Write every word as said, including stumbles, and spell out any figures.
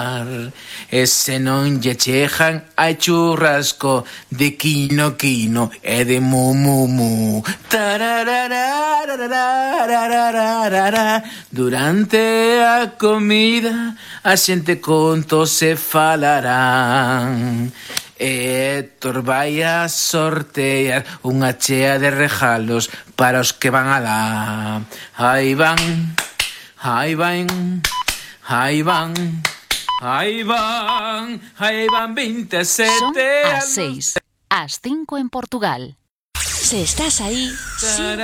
E se non lle chejan hai churrasco de quino quino e de mu mu mu. Tarararararararararara. Durante a comida a xente conto se falarán. E Héctor vai a sortear unha chea de regalos para os que van alá. Aí van, aí van, aí van. Aí van, aí van veintesete. Son as seis, as cinco en Portugal. Si estás ahí, sí.